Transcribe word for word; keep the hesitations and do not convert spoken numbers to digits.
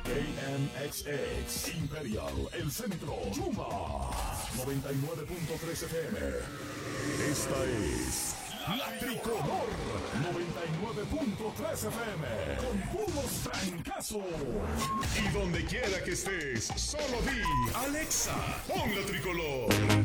K M X X, Imperial, El Centro, Yuma, noventa y nueve punto tres F M. Esta es La Tricolor, noventa y nueve punto tres F M, con puros francazos. Y donde quiera que estés, solo di, Alexa, pon La Tricolor.